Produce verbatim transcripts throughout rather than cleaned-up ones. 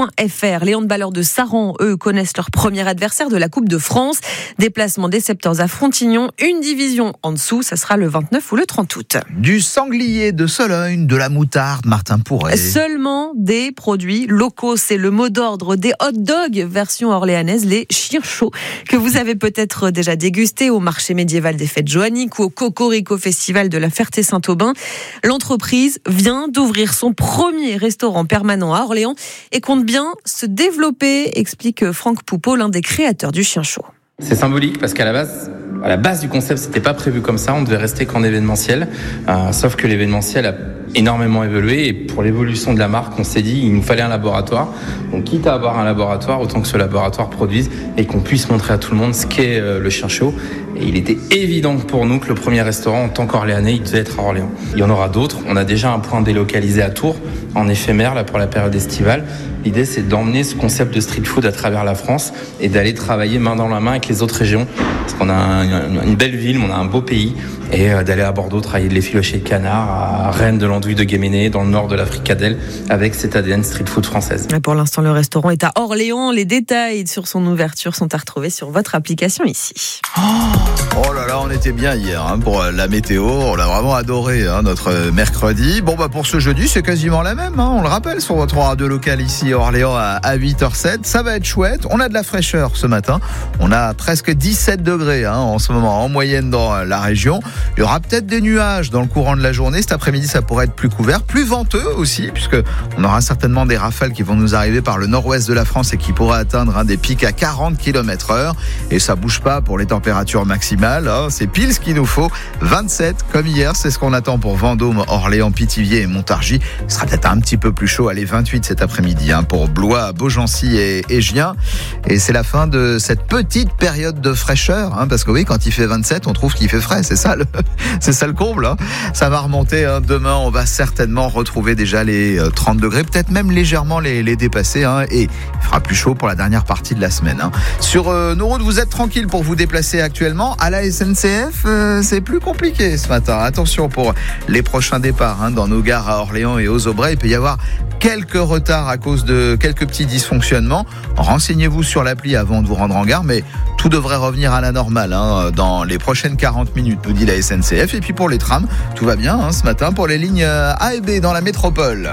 point f r. Les handballeurs de Saran, eux, connaissent leur premier adversaire de la Coupe de France. Déplacement des Septeurs à Frontignon, une division en dessous, ça sera le vingt-neuf ou le trente août. Du sanglier de Sologne, de la moutarde, Martin Pourret. Seulement des produits locaux, c'est le mot d'ordre des hot dogs version orléanaise, les chiens chauds, que vous avez peut-être déjà dégusté au marché médiéval des fêtes joanniques ou au Cocorico Festival de la Ferté-Saint-Aubin. L'entreprise vient d'ouvrir son premier restaurant permanent à Orléans et compte bien se développer, explique Franck Poupeau, l'un des créateurs du chien chaud. C'est symbolique parce qu'à la base, à la base du concept, c'était pas prévu comme ça. On devait rester qu'en événementiel, euh, sauf que l'événementiel a énormément évolué et pour l'évolution de la marque, on s'est dit il nous fallait un laboratoire. Donc, quitte à avoir un laboratoire, autant que ce laboratoire produise et qu'on puisse montrer à tout le monde ce qu'est euh, le chien chaud. Et il était évident pour nous que le premier restaurant en tant qu'Orléanais, il devait être à Orléans. Il y en aura d'autres. On a déjà un point délocalisé à Tours, en éphémère là pour la période estivale. L'idée, c'est d'emmener ce concept de street food à travers la France et d'aller travailler main dans la main avec les autres régions. Parce qu'on a un, une belle ville, on a un beau pays. Et d'aller à Bordeaux travailler de l'effiloché de canard, à Rennes de l'andouille de Guéméné, dans le nord de la fricadelle, avec cet A D N street food française. Pour l'instant, le restaurant est à Orléans. Les détails sur son ouverture sont à retrouver sur votre application ici. Oh, oh là là, on était bien hier hein, pour la météo. On l'a vraiment adoré, hein, notre mercredi. Bon, bah pour ce jeudi, c'est quasiment la même. Hein, on le rappelle sur votre radio local ici à Orléans à, à huit heures zéro sept. Ça va être chouette. On a de la fraîcheur ce matin. On a presque dix-sept degrés hein, en ce moment en moyenne dans la région. Il y aura peut-être des nuages dans le courant de la journée. Cet après-midi, ça pourrait être plus couvert, plus venteux aussi, puisque on aura certainement des rafales qui vont nous arriver par le nord-ouest de la France et qui pourraient atteindre hein, des pics à quarante kilomètres heure. Et ça bouge pas pour les températures maximales. Hein. C'est pile ce qu'il nous faut. vingt-sept comme hier, c'est ce qu'on attend pour Vendôme, Orléans, Pithiviers et Montargis. Ce sera peut-être un petit peu plus chaud. Allez, vingt-huit cet après-midi hein, pour Blois, Beaugency et, et Gien. Et c'est la fin de cette petite période de fraîcheur, hein, parce que oui, quand il fait vingt-sept, on trouve qu'il fait frais. C'est ça le, c'est ça le comble. Hein. Ça va remonter. Hein. Demain, on va certainement retrouver déjà les trente degrés, peut-être même légèrement les, les dépasser. Hein, et il fera plus chaud pour la dernière partie de la semaine. Hein. Sur euh, nos routes, vous êtes tranquille pour vous déplacer actuellement. À la S N C F, euh, c'est plus compliqué ce matin. Attention pour les prochains départs hein, dans nos gares à Orléans et aux Aubrais. Il peut y avoir quelques retards à cause de quelques petits dysfonctionnements. Renseignez-vous sur l'appli avant de vous rendre en gare, mais tout devrait revenir à la normale hein, dans les prochaines quarante minutes, nous dit la S N C F. Et puis pour les trams, tout va bien hein, ce matin pour les lignes A et B dans la métropole.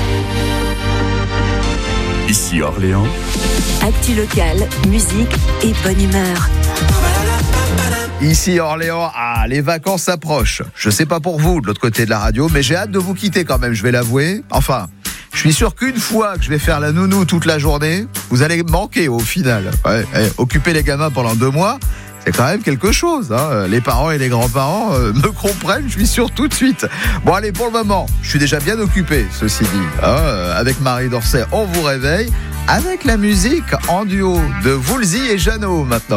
Ici Orléans. Actu local, musique et bonne humeur. Ici Orléans, ah, les vacances approchent. Je sais pas pour vous de l'autre côté de la radio, mais j'ai hâte de vous quitter quand même, je vais l'avouer. Enfin, je suis sûr qu'une fois que je vais faire la nounou toute la journée, vous allez me manquer au final. Ouais, ouais, occuper les gamins pendant deux mois, c'est quand même quelque chose. Hein. Les parents et les grands-parents euh, me comprennent, je suis sûr tout de suite. Bon allez, pour le moment, je suis déjà bien occupé, ceci dit. Hein. Avec Marie Dorset, on vous réveille avec la musique en duo de Woolsey et Jeannot maintenant.